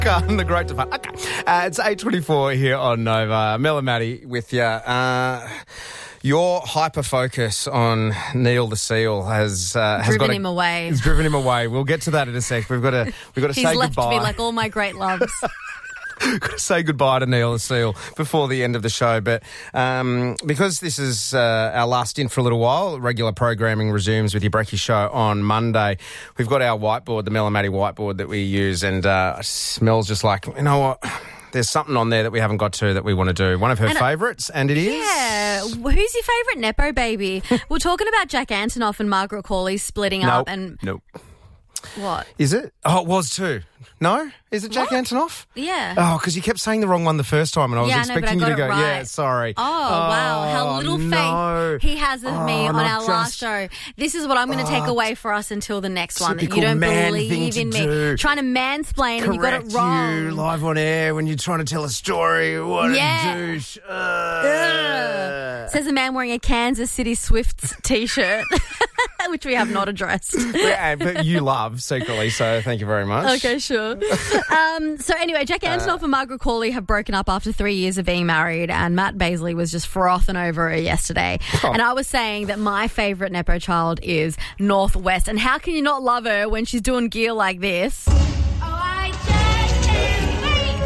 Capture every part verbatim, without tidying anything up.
on the Great Divide. Okay. Uh, it's eight twenty-four here on Nova. Mel and Maddie with you. Uh, your hyper-focus on Neil the Seal has... Uh, has driven got a, him away. It's driven him away. We'll get to that in a sec. We've got to, we've got to He's say left goodbye. me like all my great loves. Got to say goodbye to Neil the Seal before the end of the show. But um, because this is uh, our last stint for a little while, regular programming resumes with your Brekkie Show on Monday. We've got our whiteboard, the Mel and Maddie whiteboard that we use, and uh, Mel's just like, you know what? There's something on there that we haven't got to that we want to do. One of her And, uh, favourites, and it is... Yeah. Who's your favourite Nepo baby? We're talking about Jack Antonoff and Margaret Qualley splitting Nope. up and... Nope. What? Is it? Oh, it was too. No? Is it Jack What? Antonoff? Yeah. Oh, because you kept saying the wrong one the first time, and I was Yeah, I know, but I expecting you got to go, it right. yeah, sorry. Oh, wow. How little no. faith he has of me Oh, on not our last just- show. This is what I'm going to take Oh, away for us until the next one. That you typical don't man believe thing in to me. do. Trying to mansplain and you got it Correct wrong. you live on air when you're trying to tell a story. What Yeah. a douche. Uh. Ugh. Says a man wearing a Kansas City Swifts t-shirt, which we have not addressed. Yeah, but you love secretly, so thank you very much. Okay, sure. um, so anyway, Jack Antonoff and Margaret Qualley have broken up after three years of being married, and Matt Baisley was just frothing over her yesterday. Oh. And I was saying that my favourite Nepo child is Northwest. And how can you not love her when she's doing gear like this? Oh, I just can't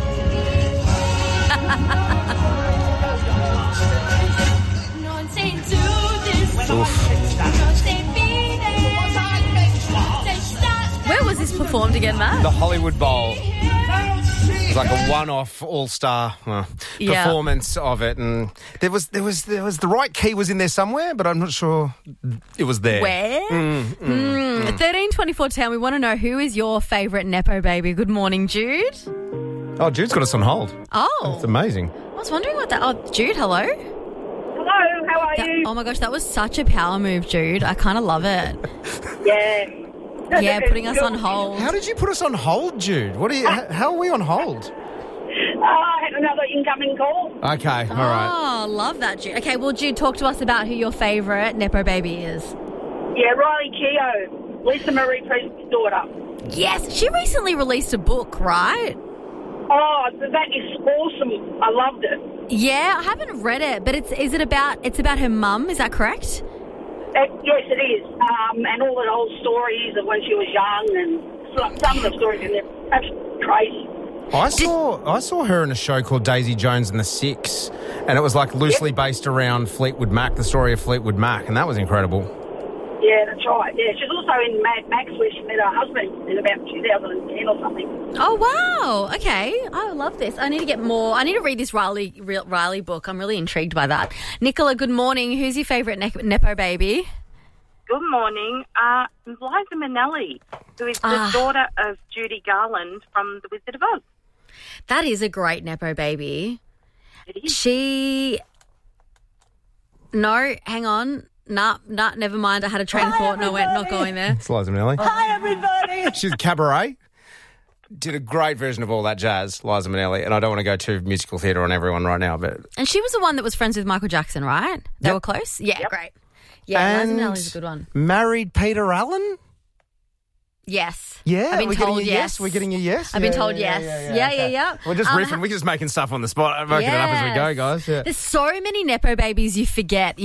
wait. No one say do this. No say be there. Say stop. Where was this performed again, Matt? The Hollywood Bowl. It was like a one-off all-star uh, Yeah. performance of it, and there was there was there was the right key was in there somewhere, but I'm not sure it was there. Where? Mm, mm, Mm. mm. thirteen twenty-four ten. We want to know who is your favourite Nepo baby. Good morning, Jude. Oh, Jude's got us on hold. Oh. That's amazing. I was wondering what that... Oh, Jude, hello. Hello, how are That- you? oh, my gosh, that was such a power move, Jude. I kind of love it. Yeah. Yeah, putting us on hold. How did you put us on hold, Jude? What are you? h- How are we on hold? Oh, I had another incoming call. Okay, all right. Oh, love that, Jude. Okay, well, Jude, talk to us about who your favourite Nepo baby is. Yeah, Riley Keogh, Lisa Marie Presley's daughter. Yes, she recently released a book, right? Oh, that is awesome. I loved it. Yeah, I haven't read it, but it's is it about it's about her mum? Is that correct? Uh, yes, it is. Um, and all the old stories of when she was young, and some, some of the stories in there, absolutely crazy. I saw I saw her in a show called Daisy Jones and the Six, and it was like loosely based around Fleetwood Mac, the story of Fleetwood Mac, and that was incredible. Yeah, that's right. Yeah, she's also in Mad Max, where she met her husband in about two thousand ten or something. Oh wow! Okay, I love this. I need to get more. I need to read this Riley Re- Riley book. I'm really intrigued by that. Nicola, good morning. Who's your favourite ne- Nepo baby? Good morning. Uh, Liza Minnelli, who is the Ah. daughter of Judy Garland from The Wizard of Oz. That is a great Nepo baby. It is. She. No, hang on. Nah, nah, never mind. I had a train of thought. No, we're not going there. It's Liza Minnelli. Hi, everybody. She's Cabaret. Did a great version of all that jazz, Liza Minnelli, and I don't want to go too musical theatre on everyone right now, but And she was the one that was friends with Michael Jackson, right? They Yep. were close? Yeah, great. Yeah, Liza Minnelli's a good one. Married Peter Allen? Yes. Yeah, I've been we're told getting a yes. We're getting a yes. I've been Yeah, told yeah, yes. yeah, Yeah, okay. yeah, yeah. We're just Um, riffing. We're just making stuff on the spot, working it up as we go, Yes. guys. Yeah. There's so many Nepo babies you forget.